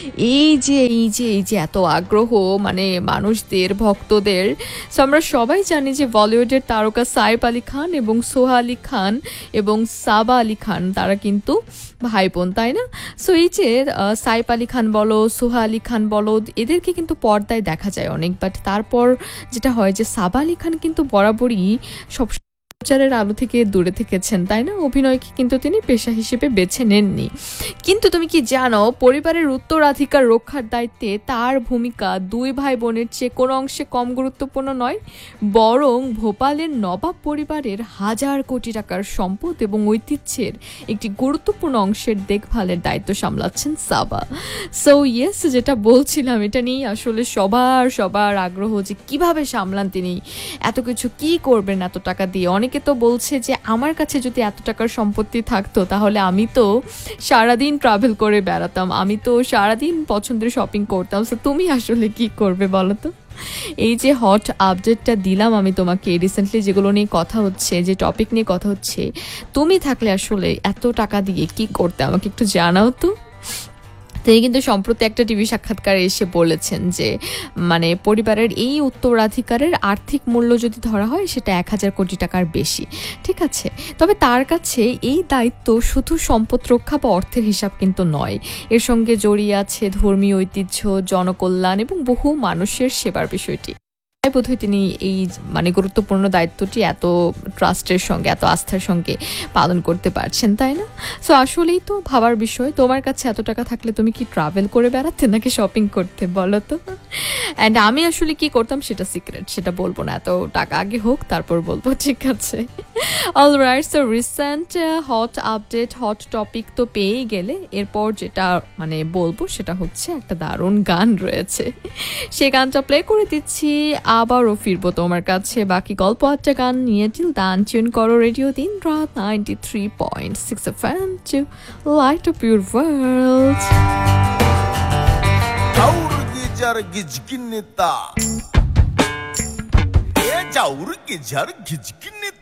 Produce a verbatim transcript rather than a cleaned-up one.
এই যে এই যে এই যে এত আগ্রহ মানে মানুষদের ভক্তদের। সো আমরা সবাই জানি যে বলিউডের তারকা সাইফ আলী খান এবং সোহা আলী খান এবং সাবা আলী খান তারা কিন্তু ভাই বোন, তাই না? সো এই যে আহ, সাইফ আলী খান বলো, সোহা আলী খান বলো, এদেরকে কিন্তু পর্দায় দেখা যায় অনেক, বাট তারপর যেটা হয় যে সাবা আলী খান কিন্তু বরাবরই সব প্রচারের আলো থেকে দূরে থেকেছেন, তাই না? অভিনয়কে কিন্তু তিনি পেশা হিসেবে বেছে নেননি। কিন্তু তুমি কি জানো, পরিবারের উত্তরাধিকার রক্ষার দায়িত্বে তার ভূমিকা দুই ভাই বোনের চেয়ে কোনো অংশে কম গুরুত্বপূর্ণ নয়, বরং ভোপালের নবাব পরিবারের হাজার কোটি টাকার সম্পদ এবং ঐতিহ্যের একটি গুরুত্বপূর্ণ অংশের দেখভালের দায়িত্ব সামলাচ্ছেন সাবা। সো ইয়েস, যেটা বলছিলাম এটা নিয়েই আসলে সবার সবার আগ্রহ যে কিভাবে সামলান তিনি, এত কিছু কি করবেন এত টাকা দিয়ে। অনেকে তো বলছে যে আমার কাছে যদি এত টাকার সম্পত্তি থাকতো তাহলে আমি তো সারাদিন ট্রাভেল করে বেড়াতাম, আমি তো সারাদিন পছন্দের শপিং করতাম। সো তুমি আসলে কি করবে বলো তো? এই যে হট আপডেটটা দিলাম আমি তোমাকে, রিসেন্টলি যেগুলো নিয়ে কথা হচ্ছে, যে টপিক নিয়ে কথা হচ্ছে, তুমি থাকলে আসলে এত টাকা দিয়ে কি করতে আমাকে একটু জানাও তো। তিনি কিন্তু সম্প্রতি একটা টিভি সাক্ষাৎকারে এসে বলেছেন যে মানে পরিবারের এই উত্তরাধিকারের আর্থিক মূল্য যদি ধরা হয় সেটা এক হাজার কোটি টাকার বেশি, ঠিক আছে? তবে তার কাছে এই দায়িত্ব শুধু সম্পদ রক্ষা বা অর্থের হিসাব কিন্তু নয়, এর সঙ্গে জড়িয়ে আছে ধর্মীয় ঐতিহ্য, জনকল্যাণ এবং বহু মানুষের সেবার বিষয়টি। তাই বোধহয় তিনি এই মানে গুরুত্বপূর্ণ দায়িত্বটি এত ট্রাস্টের সঙ্গে, এত আস্থার সঙ্গে পালন করতে পারছেন, তাই না? সো আসলেই তো ভাবার বিষয়, তোমার কাছে এত টাকা থাকলে তুমি কি ট্রাভেল করে বেড়াতে নাকি শপিং করতে বলো তো? অ্যান্ড আমি আসলে কি করতাম সেটা সিক্রেট, সেটা বলবো না, এত টাকা আগে হোক তারপর বলবো, ঠিক আছে? Alright, so recent hot update, hot topic তো পেয়েই গেলে। এরপর যেটা মানে বলবো সেটা হচ্ছে একটা দারুণ গান রয়েছে, সে গানটা প্লে করে দিচ্ছি, আবারও ফিরবো তোমার কাছে বাকি গল্প একটা গান নিয়ে। টিল দান টিউন করো রেডিও দিন রাত ninety three point six F M two light up your world. Jar गिजगिन्नेता A Zaur गिजार गिजगिन्नेता